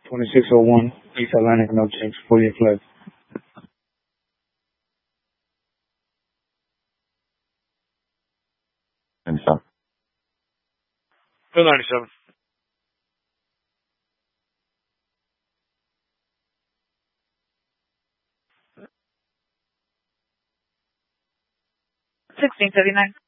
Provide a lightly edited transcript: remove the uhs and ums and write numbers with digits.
2601 East Atlantic, no change, 48 flag. And stop. Bill 97. $16.79.